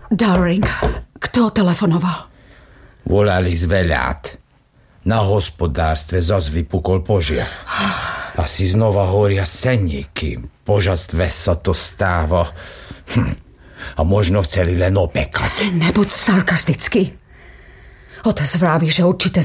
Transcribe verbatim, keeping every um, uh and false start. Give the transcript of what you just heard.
Darling, kto telefonoval? Volali z Veľát. Na hospodárstve zas vypukol požiar. Asi znova horia seníky. Po žatve sa to stáva. Hm. A možno chceli len opekať. Nebuď sarkastický. Otec vraví, že určite